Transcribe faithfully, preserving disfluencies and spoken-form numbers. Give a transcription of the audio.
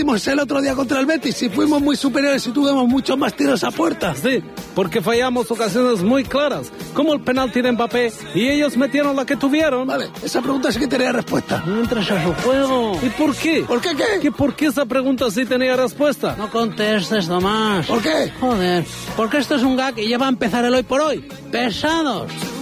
hicimos el otro día contra el Betis, si fuimos muy superiores y tuvimos muchos más tiros a puerta. Sí, porque fallamos ocasiones muy claras, como el penalti de Mbappé, y ellos metieron la que tuvieron. Vale, esa pregunta sí que tenía respuesta. No entras a su juego. ¿Y por qué? ¿Por qué qué? ¿Qué por qué esa pregunta sí tenía respuesta? No contestes, Tomás. ¿Por qué? Joder, porque esto es un gag y ya va a empezar el hoy por hoy. ¡Pesados!